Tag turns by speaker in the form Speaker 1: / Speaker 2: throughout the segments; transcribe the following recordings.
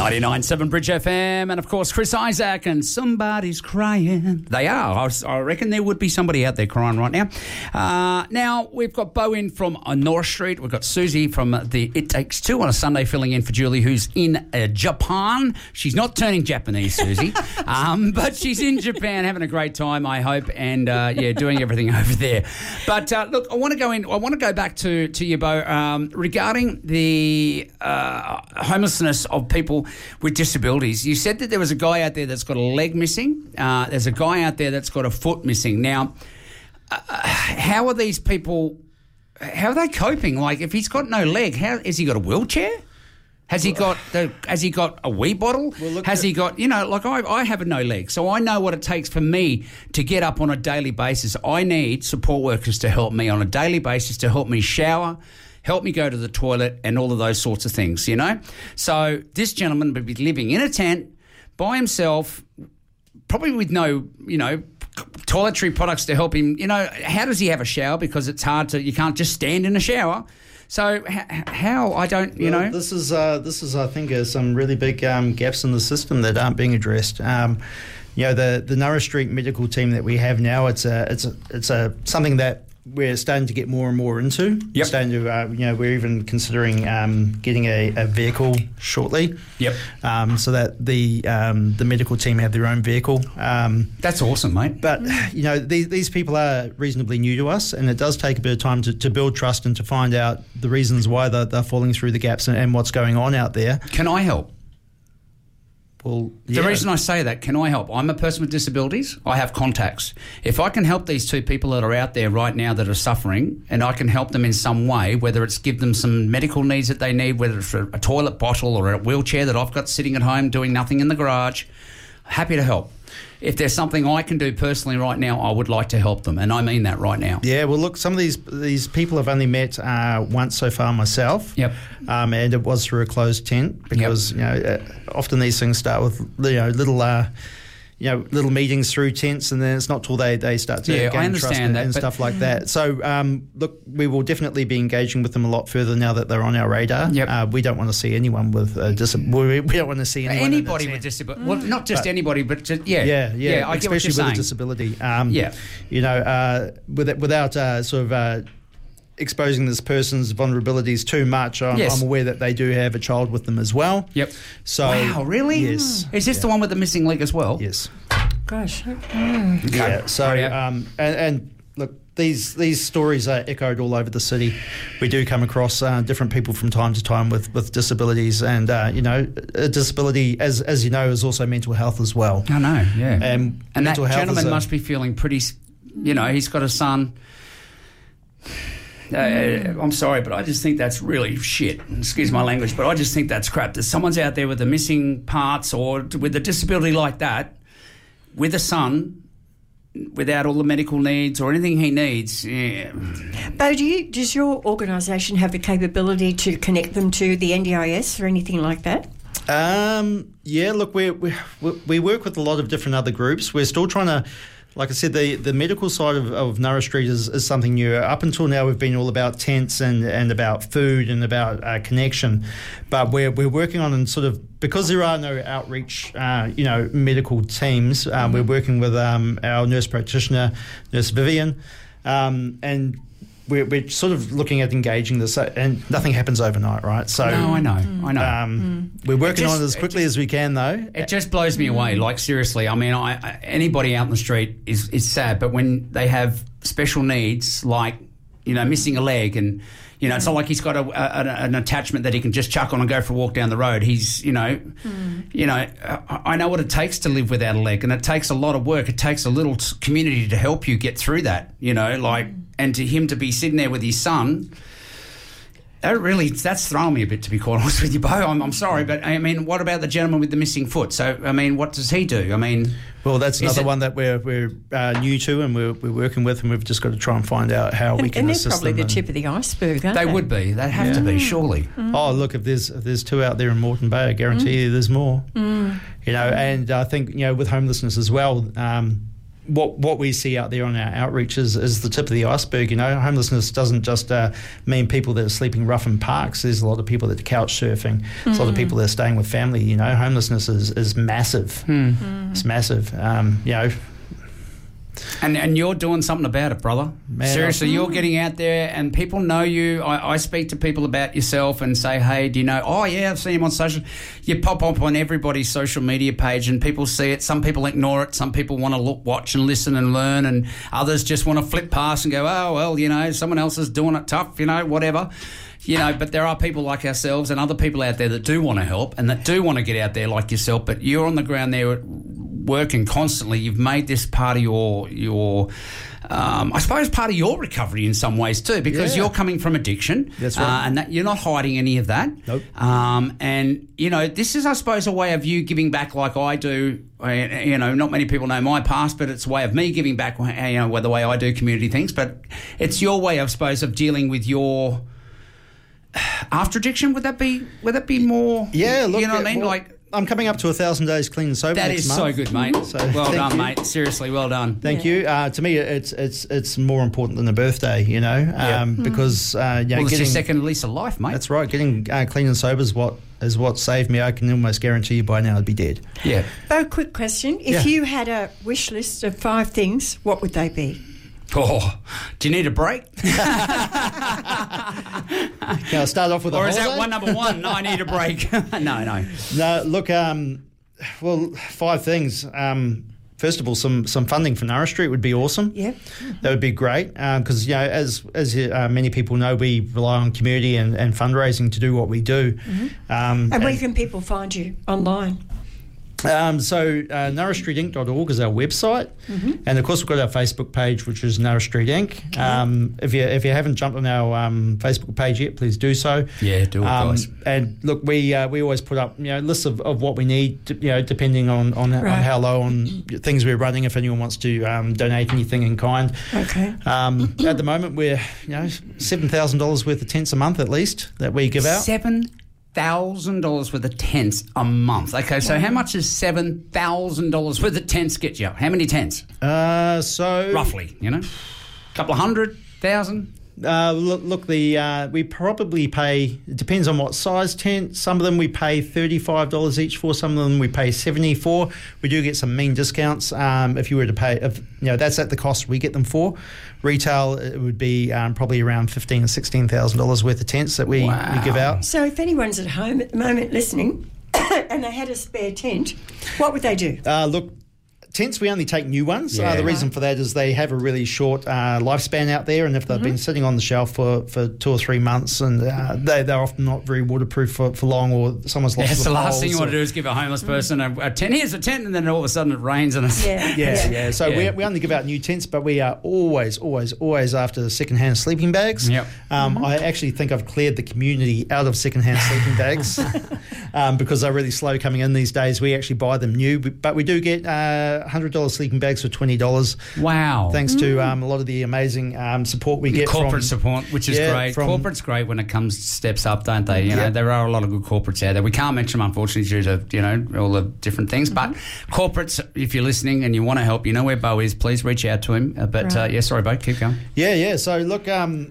Speaker 1: 99.7 Bridge FM, and of course Chris Isaac and Somebody's Crying. They are. I reckon there would be somebody out there crying right now. Now we've got Bo in from North Street. We've got Susie from the It Takes Two on a Sunday filling in for Julie, who's in Japan. She's not turning Japanese, Susie, but she's in Japan having a great time, I hope, and doing everything over there. But look, I want to go back to you, Bo, regarding the homelessness of people with disabilities. You said that there was a guy out there that's got a leg missing. There's a guy out there that's got a foot missing. Now, how are these people? How are they coping? Like, if he's got no leg, has he got a wheelchair? Has he got a wee bottle? Well, has he got, like I have no leg, so I know what it takes for me to get up on a daily basis. I need support workers to help me on a daily basis, to help me shower, help me go to the toilet and all of those sorts of things, So this gentleman would be living in a tent by himself, probably with no, toiletry products to help him. How does he have a shower? Because it's hard you can't just stand in a shower. So how, I don't,
Speaker 2: This is I think, some really big gaps in the system that aren't being addressed. The Norris Street medical team that we have now, it's something that we're starting to get more and more into.
Speaker 1: Yep.
Speaker 2: We're starting to, we're even considering getting a vehicle shortly.
Speaker 1: Yep.
Speaker 2: So that the medical team have their own vehicle.
Speaker 1: That's awesome, mate.
Speaker 2: But these people are reasonably new to us, and it does take a bit of time to build trust and to find out the reasons why they're falling through the gaps and what's going on out there.
Speaker 1: Can I help?
Speaker 2: Well,
Speaker 1: The reason I say that, can I help? I'm a person with disabilities. I have contacts. If I can help these two people that are out there right now that are suffering, and I can help them in some way, whether it's give them some medical needs that they need, whether it's a toilet bottle or a wheelchair that I've got sitting at home doing nothing in the garage, happy to help. If there's something I can do personally right now, I would like to help them, and I mean that right now.
Speaker 2: Yeah, well, look, some of these people I've only met once so far myself.
Speaker 1: Yep.
Speaker 2: And it was through a closed tent because often these things start with little meetings through tents, and then it's not till they start to gain trust and stuff like that. So look, we will definitely be engaging with them a lot further now that they're on our radar.
Speaker 1: Yep.
Speaker 2: We don't want to see anyone with disability. We don't want to see
Speaker 1: anybody with disability. Well, not just anybody, but just, I get what you're
Speaker 2: especially
Speaker 1: saying.
Speaker 2: with a disability. Without sort of exposing this person's vulnerabilities too much, I'm aware that they do have a child with them as well.
Speaker 1: Yep.
Speaker 2: So,
Speaker 1: wow, really?
Speaker 2: Yes.
Speaker 1: Is this the one with the missing leg as well?
Speaker 2: Yes.
Speaker 3: Gosh.
Speaker 2: Yeah. So, and look, these stories are echoed all over the city. We do come across different people from time to time with disabilities, and a disability, as you know, is also mental health as well.
Speaker 1: I know. Yeah.
Speaker 2: And
Speaker 1: that gentleman must be feeling pretty. He's got a son. I'm sorry, but I just think that's really shit. Excuse my language, but I just think that's crap. That someone's out there with the missing parts or with a disability like that, with a son, without all the medical needs or anything he needs. Yeah.
Speaker 3: Bo, does your organisation have the capability to connect them to the NDIS or anything like that?
Speaker 2: Look, we work with a lot of different other groups. We're still trying to. Like I said, the medical side of Norris Street is something new. Up until now, we've been all about tents and about food and about connection. But we're working on, and sort of, because there are no outreach, medical teams, we're working with our nurse practitioner, Nurse Vivian, and we're sort of looking at engaging this, and nothing happens overnight, right? So
Speaker 1: no, I know.
Speaker 2: We're working on it as quickly as we can, though.
Speaker 1: It just blows me away. Like, seriously, I mean, anybody out in the street is sad, but when they have special needs, like, missing a leg, and it's not like he's got an attachment that he can just chuck on and go for a walk down the road. He's, I know what it takes to live without a leg, and it takes a lot of work. It takes a little community to help you get through that, and to him to be sitting there with his son, that's thrown me a bit, to be quite honest with you, Bo. I'm sorry, but I mean, what about the gentleman with the missing foot? So, I mean, what does he do? I mean,
Speaker 2: well, that's another one that we're new to, and we're working with, and we've just got to try and find out how we can assist them.
Speaker 3: And they're probably the tip of the iceberg, aren't they?
Speaker 1: They would be. They'd have to be, surely.
Speaker 2: Oh, look, if there's two out there in Moreton Bay, I guarantee you there's more. And I think with homelessness as well. what we see out there on our outreach is the tip of the iceberg. Homelessness doesn't just mean people that are sleeping rough in parks. There's a lot of people that are couch surfing. There's a lot of people that are staying with family. Homelessness is massive. It's massive.
Speaker 1: And you're doing something about it, brother.
Speaker 2: Man,
Speaker 1: seriously, you're getting out there and people know you. I speak to people about yourself and say, hey, do you know, oh yeah, I've seen him on social. You pop up on everybody's social media page and people see it. Some people ignore it. Some people want to watch and listen and learn, and others just want to flip past and go, oh, well, someone else is doing it tough, whatever. But there are people like ourselves and other people out there that do want to help and that do want to get out there like yourself, but you're on the ground there working constantly. You've made this part of your I suppose part of your recovery in some ways too, because you're coming from addiction.
Speaker 2: That's right.
Speaker 1: And that you're not hiding any of that.
Speaker 2: Nope.
Speaker 1: And, this is, I suppose, a way of you giving back like I do. Not many people know my past, but it's a way of me giving back, the way I do community things. But it's your way, I suppose, of dealing with your... After addiction, would that be more?
Speaker 2: Yeah, look,
Speaker 1: you know what I mean?
Speaker 2: well, I'm coming up to 1,000 days clean and sober.
Speaker 1: That
Speaker 2: next
Speaker 1: is
Speaker 2: month.
Speaker 1: so good, mate.
Speaker 2: So
Speaker 1: well done,
Speaker 2: you.
Speaker 1: mate. Seriously, well done.
Speaker 2: Thank you. To me, it's more important than a birthday, because
Speaker 1: Well, it's
Speaker 2: getting
Speaker 1: your second lease of life, mate.
Speaker 2: That's right. Getting clean and sober is what saved me. I can almost guarantee you by now I'd be dead.
Speaker 1: Yeah.
Speaker 3: Oh, quick question. If you had a wish list of 5 things, what would they be?
Speaker 1: Oh, do you need a break?
Speaker 2: Can I start off with a
Speaker 1: Or is
Speaker 2: holiday?
Speaker 1: that number one? No, I need a break. No.
Speaker 2: No, look, 5 things. First of all, some funding for Narra Street would be awesome.
Speaker 3: Yeah.
Speaker 2: That would be great because, as many people know, we rely on community and fundraising to do what we do.
Speaker 3: Mm-hmm. And where can people find you online?
Speaker 2: NarraStreetInc.org is our website, and of course we've got our Facebook page, which is Narra Street Inc. If you haven't jumped on our Facebook page yet, please do so.
Speaker 1: Yeah, do it, guys.
Speaker 2: And look, we always put up lists of what we need, depending on how low on things we're running. If anyone wants to donate anything in kind.
Speaker 3: Okay.
Speaker 2: At the moment, we're $7,000 worth of tents a month at least that we give out.
Speaker 1: $7,000 worth of tents a month. Okay, so how much does $7,000 worth of tents get you? How many tents?
Speaker 2: So
Speaker 1: roughly, a couple of 100,000.
Speaker 2: Look, we probably pay. It depends on what size tent. Some of them we pay $35 each for. Some of them we pay $70 for. We do get some mean discounts. If you were to pay, that's at the cost we get them for. Retail, it would be probably around $15,000 or $16,000 worth of tents that we give out.
Speaker 3: So if anyone's at home at the moment listening and they had a spare tent, what would they do?
Speaker 2: Look. Tents, we only take new ones.
Speaker 1: Yeah.
Speaker 2: The reason for that is they have a really short lifespan out there, and if they've been sitting on the shelf for 2 or 3 months, and they're often not very waterproof for long, or someo's lost
Speaker 1: That's
Speaker 2: the
Speaker 1: the last
Speaker 2: poles
Speaker 1: thing you want to do is give a homeless person a tent. Here's a tent, and then all of a sudden it rains and it's...
Speaker 2: Yeah. So we only give out new tents, but we are always after second-hand sleeping bags.
Speaker 1: Yep.
Speaker 2: I actually think I've cleared the community out of second-hand sleeping bags because they're really slow coming in these days. We actually buy them new, but we do get $100 sleeping bags for $20.
Speaker 1: Wow.
Speaker 2: Thanks to a lot of the amazing support we get
Speaker 1: corporate
Speaker 2: from
Speaker 1: support, which is great. Corporate's great when it comes steps up, don't they? You know, there are a lot of good corporates out there. We can't mention them, unfortunately, due to all the different things. But corporates, if you're listening and you want to help, you know where Bo is. Please reach out to him. Sorry, Bo, keep going.
Speaker 2: Yeah. So look,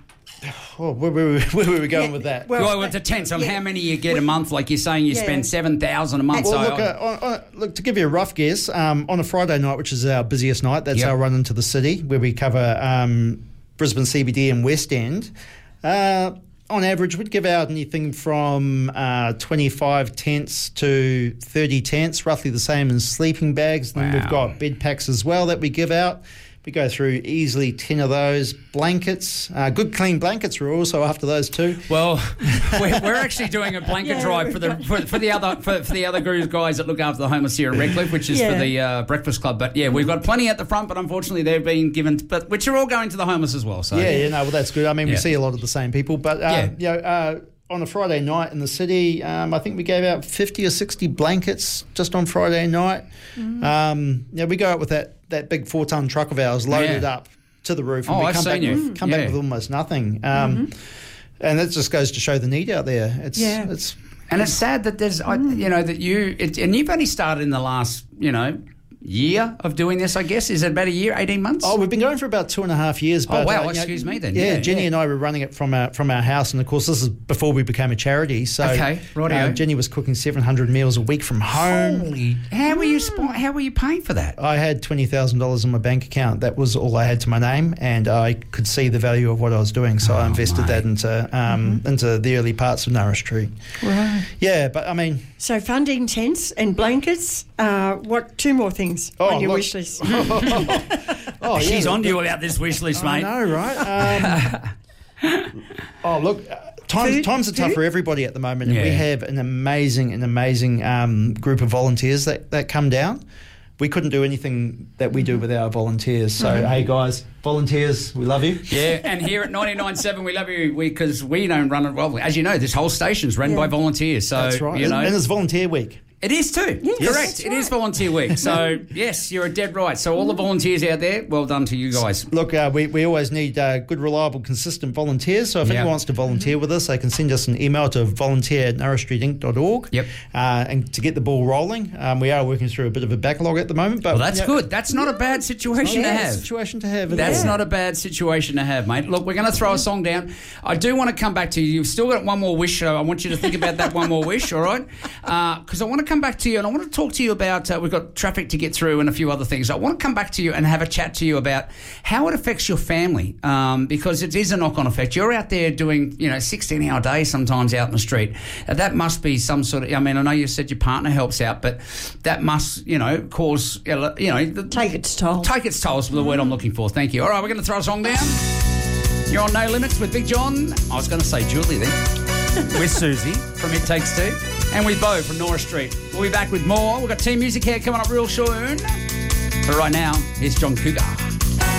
Speaker 2: where were we going with that?
Speaker 1: Well, it depends on how many you get a month. Like you're saying, you spend $7,000 a month.
Speaker 2: Well, look, to give you a rough guess, on a Friday night, which is our busiest night, that's our run into the city, where we cover Brisbane CBD and West End. On average, we'd give out anything from 25 tents to 30 tents, roughly the same as sleeping bags. Then we've got bed packs as well that we give out. We go through easily 10 of those. Blankets, good clean blankets. We're also after those too.
Speaker 1: Well, we're actually doing a blanket drive for the other guys that look after the homeless here at Redcliffe, which is for the Breakfast Club. But we've got plenty at the front, but unfortunately they've been given, which are all going to the homeless as well. So
Speaker 2: well that's good. I mean, we see a lot of the same people, but on a Friday night in the city, I think we gave out 50 or 60 blankets just on Friday night. We go out with that big 4-ton truck of ours loaded up to the roof, and we come back with almost nothing. And that just goes to show the need out there. And it's sad that there's, and you've only started in the last,
Speaker 1: year of doing this, I guess. Is it about a year, 18 months?
Speaker 2: Oh, we've been going for about 2.5 years. But,
Speaker 1: wow, excuse me then.
Speaker 2: Yeah, Jenny and I were running it from our house, and of course this is before we became a charity. So
Speaker 1: okay, rightio.
Speaker 2: Jenny was cooking 700 meals a week from home.
Speaker 1: Holy, how were you paying for that?
Speaker 2: I had $20,000 in my bank account. That was all I had to my name, and I could see the value of what I was doing. So I invested that into the early parts of Narrow Street.
Speaker 3: Right.
Speaker 2: Yeah, but I mean,
Speaker 3: so funding tents and blankets. What 2 more things on your wish list?
Speaker 1: She's on to you about this wish list, mate.
Speaker 2: I know, right? Look, times are tough for everybody at the moment. And we have an amazing group of volunteers that come down. We couldn't do anything that we do without volunteers. So, hey, guys, volunteers, we love you.
Speaker 1: Yeah, and here at 99.7, we love you because we don't run it well. As you know, this whole station's run by volunteers. So,
Speaker 2: that's right.
Speaker 1: You know,
Speaker 2: and it's volunteer week.
Speaker 1: It is too. Yes, correct. It is volunteer week. So, yes, you're dead right. So, all the volunteers out there, well done to you guys.
Speaker 2: Look, we always need good, reliable, consistent volunteers. So, if anyone wants to volunteer with us, they can send us an email to volunteer@narrowstreetinc.org.
Speaker 1: Yep.
Speaker 2: And to get the ball rolling, we are working through a bit of a backlog at the moment. But
Speaker 1: that's good. That's not a bad situation to have. That's not a bad situation to have, mate. Look, we're going to throw a song down. I do want to come back to you. You've still got one more wish. So I want you to think about that one more wish, all right? Because I want to come back to you and I want to talk to you about, we've got traffic to get through and a few other things. I want to come back to you and have a chat to you about how it affects your family, because it is a knock-on effect. You're out there doing, 16-hour days sometimes out in the street. That must be some sort of, I mean, I know you said your partner helps out, but that must, cause,
Speaker 3: take its toll.
Speaker 1: Take its toll is the word I'm looking for. Thank you. All right, we're going to throw a song down. You're on No Limits with Big John. I was going to say Julie then. With Susie from It Takes Two. And with Bo from Norris Street. We'll be back with more. We've got team music here coming up real soon. But right now, here's John Cougar.